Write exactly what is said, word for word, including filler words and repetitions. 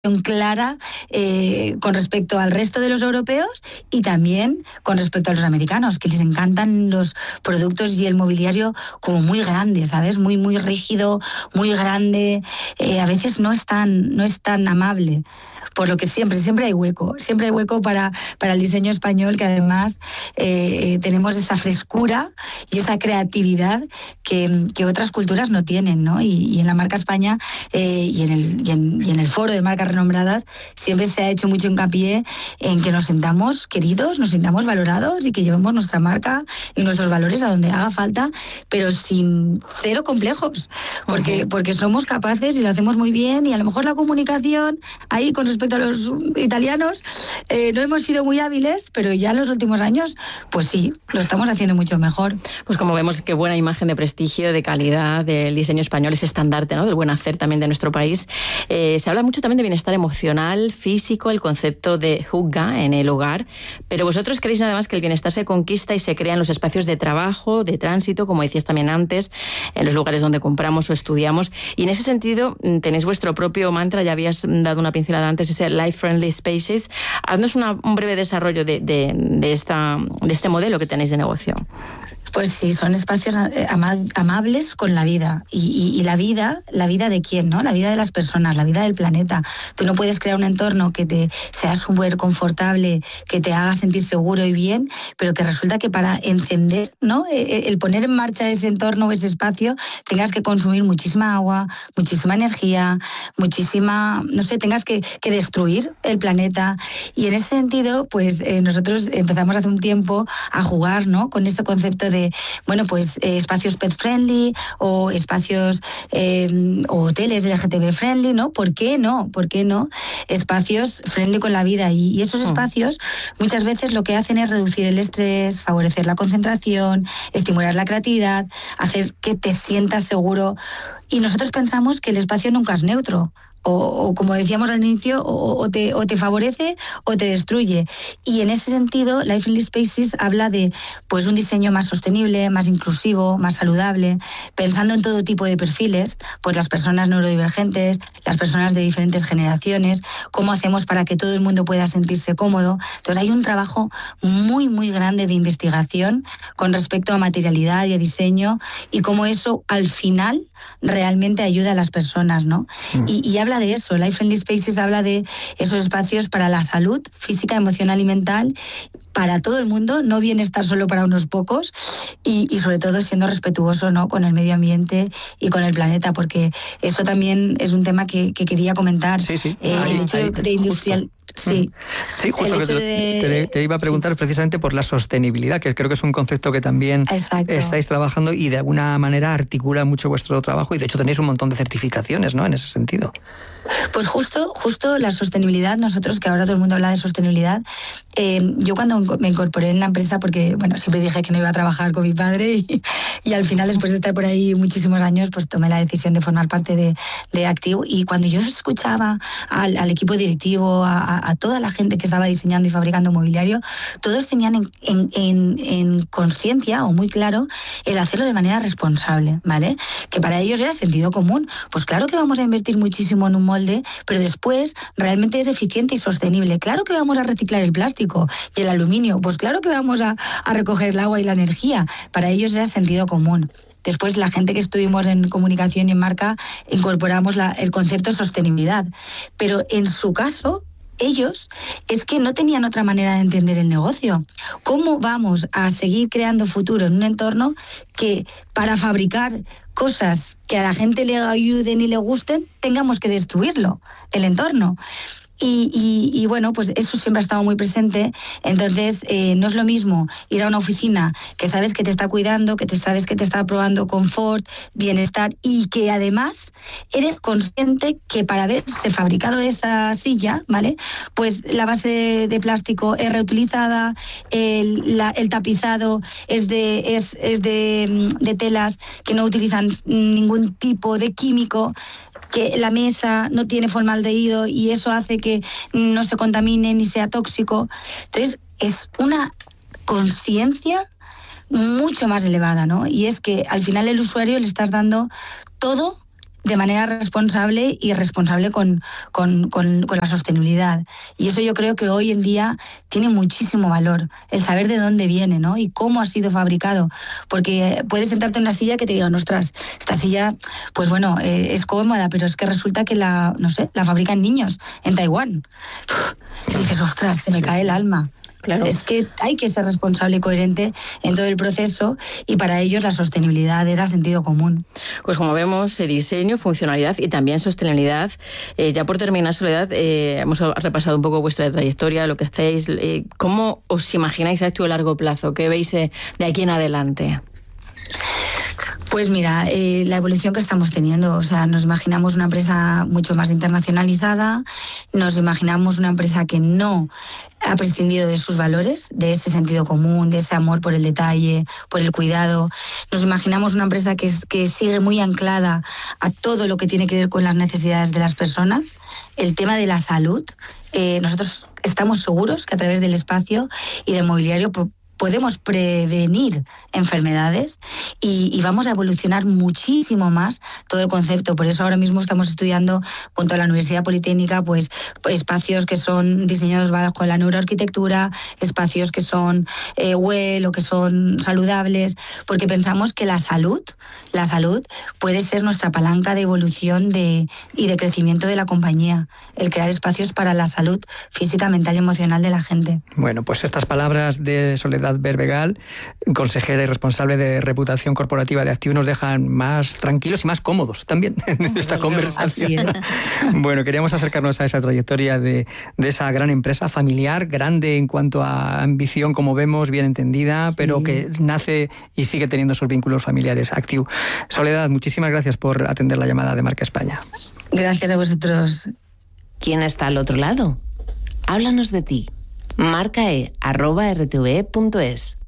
clara eh, con respecto al resto de los europeos y también con respecto a los americanos, que les encantan los productos y el mobiliario como muy grande, ¿sabes? Muy, muy rígido, muy grande, eh, a veces no es tan, no es tan amable. Por lo que siempre, siempre hay hueco, siempre hay hueco para, para el diseño español, que además eh, tenemos esa frescura y esa creatividad que, que otras culturas no tienen, ¿no? Y, y en la marca España eh, y, en el, y, en, y en el foro de marcas renombradas siempre se ha hecho mucho hincapié en que nos sintamos queridos, nos sintamos valorados y que llevemos nuestra marca y nuestros valores a donde haga falta, pero sin cero complejos, porque, uh-huh. porque somos capaces y lo hacemos muy bien, y a lo mejor la comunicación ahí con respecto a los italianos eh, no hemos sido muy hábiles, pero ya en los últimos años pues sí, lo estamos haciendo mucho mejor. Pues como vemos, qué buena imagen de prestigio, de calidad del diseño español, ese estandarte, ¿no?, del buen hacer también de nuestro país. Eh, se habla mucho también de bienestar emocional, físico, el concepto de hygge en el hogar, pero vosotros creéis además que el bienestar se conquista y se crea en los espacios de trabajo, de tránsito, como decías también antes, en los lugares donde compramos o estudiamos, y en ese sentido tenéis vuestro propio mantra, ya habías dado una pincelada antes, ese Life Friendly Spaces. Haznos una, un breve desarrollo de, de, de, esta, de este modelo que tenéis de negocio. Pues sí, son espacios ama- amables con la vida. Y, y, y la vida, ¿la vida de quién, no? La vida de las personas, la vida del planeta. Tú no puedes crear un entorno que te sea súper confortable, que te haga sentir seguro y bien, pero que resulta que para encender, ¿no?, el, el poner en marcha ese entorno o ese espacio, tengas que consumir muchísima agua, muchísima energía, muchísima, no sé, tengas que, que destruir el planeta. Y en ese sentido, pues eh, nosotros empezamos hace un tiempo a jugar, ¿no?, con ese concepto de bueno, pues eh, espacios pet friendly o espacios eh, o hoteles L G T B friendly, ¿no? ¿Por qué no? ¿Por qué no? Espacios friendly con la vida. Y, y esos espacios muchas veces lo que hacen es reducir el estrés, favorecer la concentración, estimular la creatividad, hacer que te sientas seguro. Y nosotros pensamos que el espacio nunca es neutro. O, o como decíamos al inicio, o, o, te, o te favorece o te destruye. Y en ese sentido, Life Friendly Spaces habla de pues un diseño más sostenible, más inclusivo, más saludable, pensando en todo tipo de perfiles, pues las personas neurodivergentes, las personas de diferentes generaciones, cómo hacemos para que todo el mundo pueda sentirse cómodo. Entonces hay un trabajo muy, muy grande de investigación con respecto a materialidad y a diseño, y cómo eso al final realmente ayuda a las personas, ¿no? Mm. Y, y habla de eso. Life Friendly Spaces habla de esos espacios para la salud física, emocional y mental, para todo el mundo, no bienestar solo para unos pocos, y, y sobre todo siendo respetuoso, ¿no?, con el medio ambiente y con el planeta, porque eso también es un tema que, que quería comentar. Sí, sí. Eh, ahí, el hecho ahí, de industrial... Justo. Sí, sí, justo que te, de... te, te iba a preguntar sí. precisamente por la sostenibilidad, que creo que es un concepto que también Exacto. estáis trabajando y de alguna manera articula mucho vuestro trabajo, y de hecho tenéis un montón de certificaciones, ¿no?, en ese sentido. Pues justo, justo la sostenibilidad, nosotros que ahora todo el mundo habla de sostenibilidad, eh, yo cuando me incorporé en la empresa, porque bueno, siempre dije que no iba a trabajar con mi padre, y, y al final, después de estar por ahí muchísimos años, pues tomé la decisión de formar parte de, de Actiu, y cuando yo escuchaba al, al equipo directivo, a, a toda la gente que estaba diseñando y fabricando mobiliario, todos tenían en, en, en, en conciencia o muy claro el hacerlo de manera responsable, ¿vale? Que para ellos era sentido común. Pues claro que vamos a invertir muchísimo en un molde, pero después realmente es eficiente y sostenible. Claro que vamos a reciclar el plástico y el aluminio, pues claro que vamos a, a recoger el agua y la energía. Para ellos era sentido común. Después, la gente que estuvimos en comunicación y en marca, incorporamos la, el concepto de sostenibilidad. Pero en su caso, ellos es que no tenían otra manera de entender el negocio. ¿Cómo vamos a seguir creando futuro en un entorno que para fabricar cosas que a la gente le ayuden y le gusten, tengamos que destruirlo, el entorno? Y, y, y bueno, pues eso siempre ha estado muy presente. Entonces, eh, no es lo mismo ir a una oficina que sabes que te está cuidando, que te sabes que te está probando confort, bienestar, y que además eres consciente que para haberse fabricado esa silla, ¿vale?, pues la base de plástico es reutilizada, el, la, el tapizado es de, es, es de, de telas que no utilizan ningún tipo de químico, que la mesa no tiene formaldehído y eso hace que no se contamine ni sea tóxico. Entonces, es una conciencia mucho más elevada, ¿no? Y es que al final el usuario le estás dando todo de manera responsable y responsable con, con, con, con la sostenibilidad. Y eso yo creo que hoy en día tiene muchísimo valor, el saber de dónde viene, ¿no? Y cómo ha sido fabricado. Porque puedes sentarte en una silla que te digan, ostras, esta silla, pues bueno, eh, es cómoda, pero es que resulta que la, no sé, la fabrican niños en Taiwán. Y dices, ostras, se me cae el alma. Claro. Es que hay que ser responsable y coherente en todo el proceso, y para ellos la sostenibilidad era sentido común. Pues como vemos, diseño, funcionalidad y también sostenibilidad. Eh, ya por terminar, Soledad, eh, hemos repasado un poco vuestra trayectoria, lo que hacéis. Eh, ¿Cómo os imagináis a esto a largo plazo? ¿Qué veis eh, de aquí en adelante? Pues mira, eh, la evolución que estamos teniendo, o sea, nos imaginamos una empresa mucho más internacionalizada, nos imaginamos una empresa que no ha prescindido de sus valores, de ese sentido común, de ese amor por el detalle, por el cuidado. Nos imaginamos una empresa que, es, que sigue muy anclada a todo lo que tiene que ver con las necesidades de las personas. El tema de la salud, eh, nosotros estamos seguros que a través del espacio y del mobiliario podemos prevenir enfermedades y, y vamos a evolucionar muchísimo más todo el concepto. Por eso ahora mismo estamos estudiando junto a la Universidad Politécnica pues, pues espacios que son diseñados bajo la neuroarquitectura, espacios que son eh, well o que son saludables, porque pensamos que la salud, la salud puede ser nuestra palanca de evolución de, y de crecimiento de la compañía, el crear espacios para la salud física, mental y emocional de la gente. Bueno, pues estas palabras de Soledad Berbegal, consejera y responsable de reputación corporativa de Actiu, nos dejan más tranquilos y más cómodos también en esta conversación. Así es. Bueno, queríamos acercarnos a esa trayectoria de, de esa gran empresa familiar, grande en cuanto a ambición, como vemos, bien entendida, sí, pero que nace y sigue teniendo sus vínculos familiares. Actiu. Soledad, muchísimas gracias por atender la llamada de Marca España. Gracias a vosotros. ¿Quién está al otro lado? Háblanos de ti. marcae arroba r t v e punto es